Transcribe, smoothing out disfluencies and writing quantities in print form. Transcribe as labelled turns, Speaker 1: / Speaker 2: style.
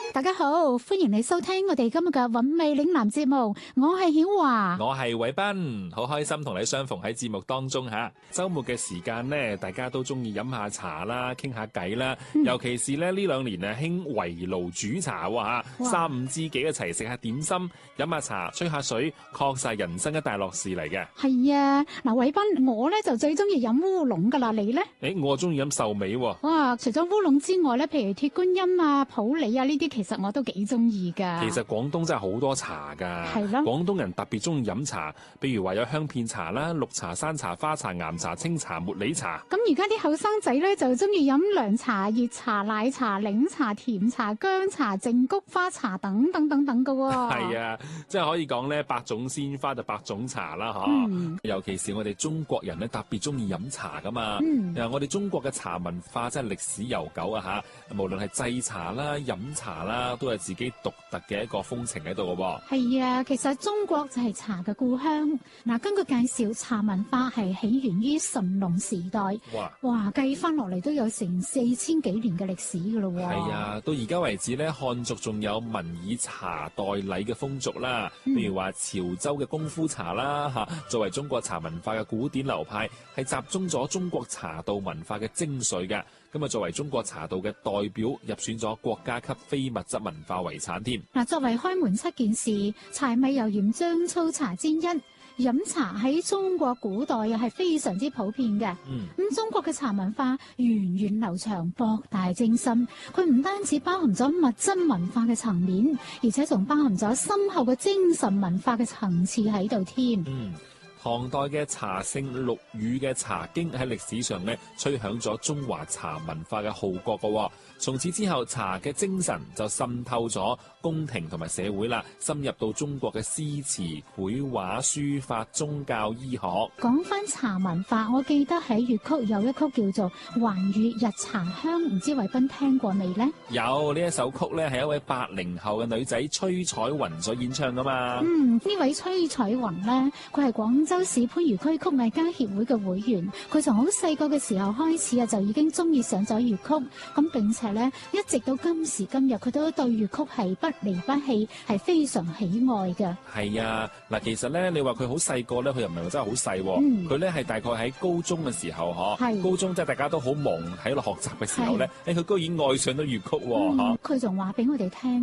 Speaker 1: 大家好，歡迎你收聽我哋今日嘅韻味嶺南節目，我係曉華，
Speaker 2: 我係偉斌，好開心同你相逢喺節目當中吓。周末嘅時間呢，大家都中意飲下茶啦，傾下偈啦，尤其是咧呢兩年啊興圍爐煮茶吓，三五知己一齊食下點心，飲下茶，吹下水，確實係人生一大樂事嚟嘅。
Speaker 1: 係啊，嗱，偉斌，我咧就最中意飲烏龍噶啦，你咧？
Speaker 2: 我中意飲壽眉喎。
Speaker 1: 哇，除咗烏龍之外咧，譬如鐵觀音啊、普洱啊呢啲，其實我都幾中意噶。
Speaker 2: 其實廣東真係好多茶噶，
Speaker 1: 係咯，
Speaker 2: 廣東人特別中意飲茶，譬如話有香片茶啦、綠茶、山茶、花茶、岩茶、清茶、茉莉茶。
Speaker 1: 咁而家啲後生仔咧就中意飲涼茶、熱茶、奶茶、檸茶、甜茶、薑茶、淨菊花茶等等等等噶喎。
Speaker 2: 係啊，即係可以講咧，百種鮮花就百種茶啦，嗬。尤其是我哋中國人咧，特別中意飲茶噶嘛。我哋中國嘅茶文化真係歷史悠久啊吓，無論係製茶啦、飲茶啦，都係自己獨特嘅一個風情喺度嘅喎。
Speaker 1: 係啊，其實中國就係茶嘅故鄉。嗱，根據介紹，茶文化係起源於神農時代。哇，計翻落嚟都有成4000幾年嘅歷史噶咯。
Speaker 2: 係啊，到而家為止咧，漢族仲有民以茶代禮嘅風俗啦。譬如話潮州嘅功夫茶啦吓，作為中國茶文化嘅古典流派，係集中咗中國茶道文化嘅精髓嘅。咁啊，作為中國茶道嘅代表，入選咗國家級非物質文化遺產添。
Speaker 1: 嗱，作為開門7件事，柴米油鹽醬醋茶之一，飲茶喺中國古代又係非常之普遍嘅。咁中國嘅茶文化源遠流長、博大精深，佢唔單止包含咗物質文化嘅層面，而且仲包含咗深厚嘅精神文化嘅層次喺度添。
Speaker 2: 唐代嘅茶聖陸羽嘅《茶經》喺歷史上咧吹響咗中華茶文化嘅號角嘅。從此之後，茶嘅精神就滲透咗宮廷同埋社會啦，深入到中國嘅詩詞、繪畫、書法、宗教、醫學。
Speaker 1: 講翻茶文化，我記得喺粵曲有一曲叫做《還願日茶香》，唔知偉斌聽過未呢？
Speaker 2: 有，呢一首曲咧係一位80後嘅女仔崔彩雲所演唱噶嘛。
Speaker 1: 呢位崔彩雲呢，佢係廣州市番禺區曲藝家協會嘅會員，佢從好細個嘅時候開始啊，就已經中意上咗粵曲，咁並且呢，一直到今時今日，佢都對粵曲係不離不棄，係非常喜愛嘅。係
Speaker 2: 啊，嗱，其實咧，你話佢好細個咧，佢又唔係話真係好細，佢咧係大概喺高中嘅時候，高中即係大家都好忙喺度學習嘅時候咧，佢居然愛上咗粵曲，佢仲話俾我哋聽。